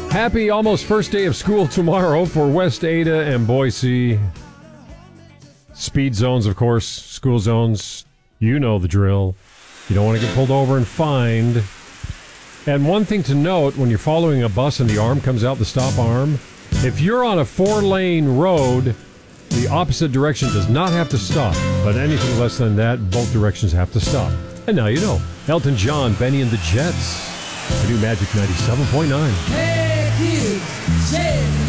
Happy almost first day of school tomorrow for West Ada and Boise. Speed zones, of course, school zones. You know the drill. You don't want to get pulled over and fined. And one thing to note, when you're following a bus and the arm comes out, the stop arm, if you're on a 4-lane road, the opposite direction does not have to stop. But anything less than that, both directions have to stop. And now you know. Elton John, Benny and the Jets. The new Magic 97.9. Hey, kids, say